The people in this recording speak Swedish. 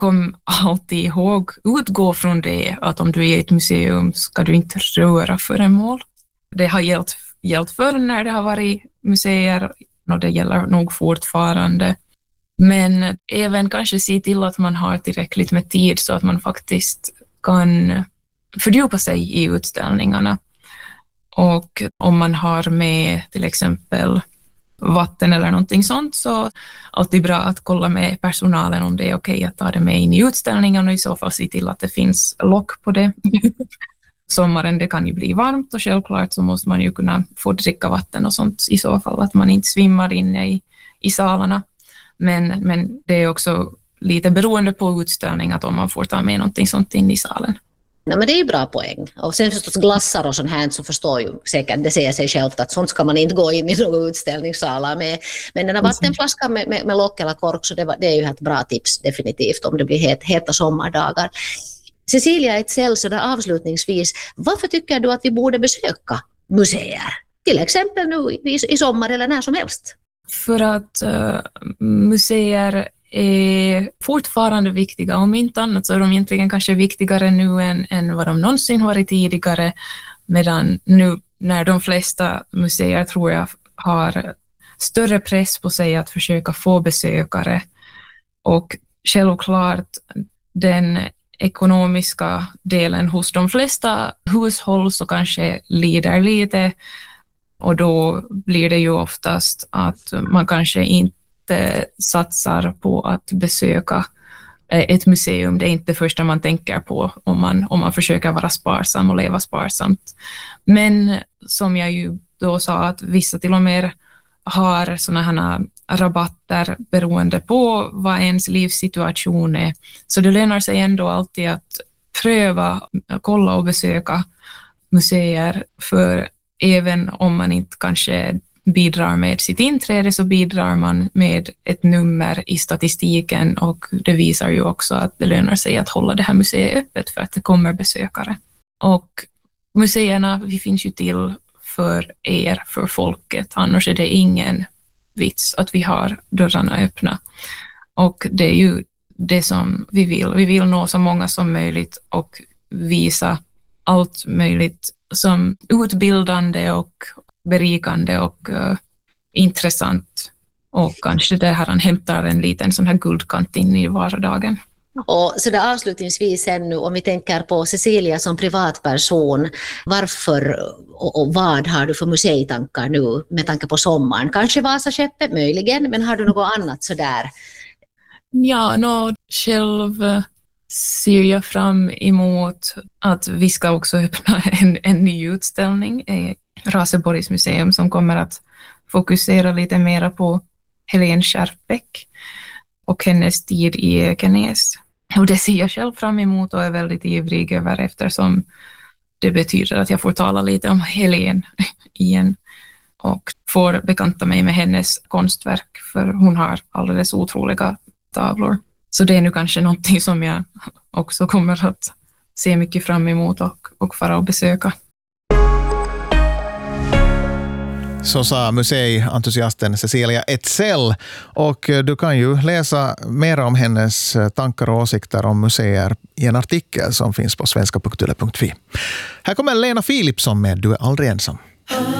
kom alltid ihåg, utgå från det att om du är i ett museum ska du inte röra föremål. Det har gällt förr när det har varit museer och det gäller nog fortfarande. Men även kanske se till att man har tillräckligt med tid så att man faktiskt kan fördjupa sig i utställningarna. Och om man har med till exempel vatten eller någonting sånt så alltid bra att kolla med personalen om det är okej att ta det med in i utställningen och i så fall se till att det finns lock på det. Sommaren det kan ju bli varmt och självklart så måste man ju kunna få dricka vatten och sånt i så fall att man inte svimmar inne i salarna. Men det är också lite beroende på utställning att om man får ta med någonting sånt in i salen. Nej, men det är ju bra poäng. Och sen förstås glassar och sånt här så förstår ju säkert, det säger sig självt att sånt ska man inte gå in i några utställningssalar med. Men den här vattenflaskan med lock eller kork så det är ju ett bra tips definitivt om det blir heta sommardagar. Cecilia Ejdsell, så där avslutningsvis, varför tycker du att vi borde besöka museer? Till exempel nu i sommar eller när som helst. För att museer är fortfarande viktiga. Om inte annat så är de egentligen kanske viktigare nu än vad de någonsin varit tidigare. Medan nu när de flesta museer tror jag har större press på sig att försöka få besökare. Och självklart den ekonomiska delen hos de flesta hushåll så kanske lider lite. Och då blir det ju oftast att man kanske inte satsar på att besöka ett museum. Det är inte det första man tänker på om man försöker vara sparsam och leva sparsamt. Men som jag ju då sa att vissa till och med har såna här rabatter beroende på vad ens livssituation är. Så det lönar sig ändå alltid att pröva, kolla och besöka museer för även om man inte kanske bidrar med sitt inträde så bidrar man med ett nummer i statistiken och det visar ju också att det lönar sig att hålla det här museet öppet för att det kommer besökare. Och museerna, vi finns ju till för er, för folket, annars är det ingen vits att vi har dörrarna öppna. Och det är ju det som vi vill. Vi vill nå så många som möjligt och visa allt möjligt som utbildande och berikande och intressant. Och kanske det här han hämtar en liten sån här guldkant in i vardagen. Och så där avslutningsvis ännu, om vi tänker på Cecilia som privatperson, varför och vad har du för museitankar nu med tanke på sommaren? Kanske Vasaskeppet möjligen, men har du något annat sådär? Ja, själv ser jag fram emot att vi ska också öppna en ny utställning i Raseborgs museum som kommer att fokusera lite mer på Helene Skärpbäck och hennes tid i Ekenäs. Och det ser jag själv fram emot och är väldigt ivrig över eftersom det betyder att jag får tala lite om Helene igen och får bekanta mig med hennes konstverk för hon har alldeles otroliga tavlor. Så det är nu kanske någonting som jag också kommer att se mycket fram emot och fara och besöka. Så sa museientusiasten Cecilia Ejdsell och du kan ju läsa mer om hennes tankar och åsikter om museer i en artikel som finns på svenska.yle.fi. Här kommer Lena Philipsson med Du är aldrig ensam.